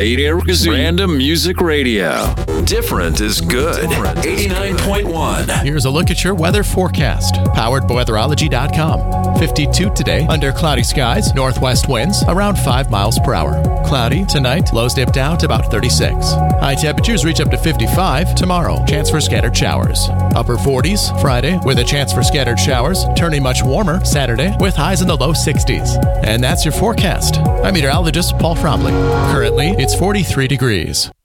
Random Music Radio. Different is good. 89.1. Here's a look at your weather forecast. Powered by weatherology.com. 52 today, under cloudy skies, northwest winds around 5 miles per hour. Cloudy tonight, lows dip down to about 36. High temperatures reach up to 55 tomorrow. Chance for scattered showers. Upper 40s Friday with a chance for scattered showers. Turning much warmer Saturday with highs in the low 60s. And that's your forecast. I'm meteorologist Paul Fromley. Currently, it's 43 degrees.